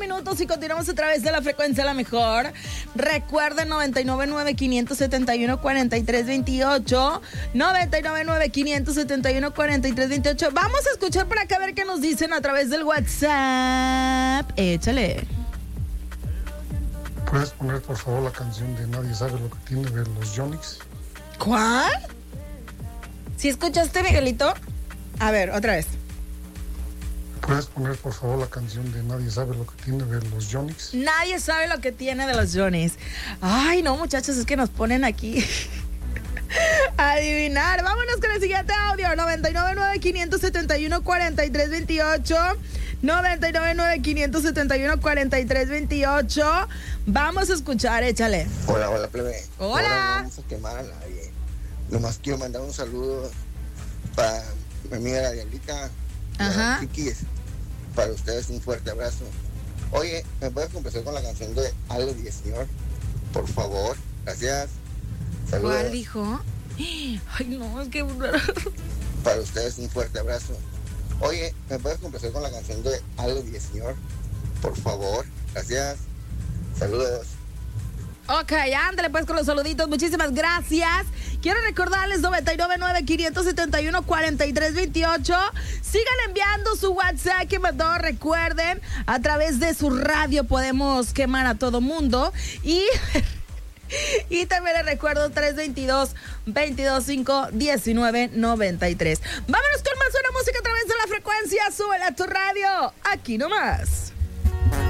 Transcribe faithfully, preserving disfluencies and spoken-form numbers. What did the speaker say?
minutos y continuamos a través de la frecuencia La Mejor. Recuerden noventa y nueve nueve, quinientos setenta y uno, cuarenta y tres veintiocho. noventa y nueve nueve, quinientos setenta y uno, cuarenta y tres veintiocho. Vamos a escuchar por acá a ver qué nos dicen a través del WhatsApp. Échale. ¿Puedes poner por favor la canción de Nadie sabe lo que tiene de los Yonix? ¿Cuál? ¿Sí escuchaste, Miguelito? A ver, otra vez. ¿Puedes poner por favor la canción de Nadie sabe lo que tiene de los Yonix? Nadie sabe lo que tiene de los Johnny's. Ay, no, muchachos, es que nos ponen aquí a adivinar. Vámonos con el siguiente audio. noventa y nueve nueve, quinientos setenta y uno, cuarenta y tres veintiocho. noventa y nueve nueve, quinientos setenta y uno, cuarenta y tres veintiocho. Vamos a escuchar, échale. Hola, hola, plebe. Hola. Ahora no vamos a quemar a nadie. Nomás quiero mandar un saludo para mi amiga la Diablita. Ajá. Chiquis, para ustedes un fuerte abrazo. Oye, ¿me puedes complacer con la canción de Algo de Señor? Por favor, gracias. Saludos. ¿Cuál dijo? Ay, no, es que... Para ustedes un fuerte abrazo. Oye, ¿me puedes complacer con la canción de Algo de Señor? Por favor, gracias. Saludos. Ok, ándale pues con los saluditos, muchísimas gracias. Quiero recordarles noventa y nueve nueve, quinientos setenta y uno, cuarenta y tres veintiocho. Sigan enviando su WhatsApp que mandó, recuerden, a través de su radio podemos quemar a todo mundo. Y, y también les recuerdo tres veintidós, veintidós cinco, diecinueve noventa y tres. Vámonos con más buena música a través de la frecuencia. Súbela a tu radio, aquí nomás.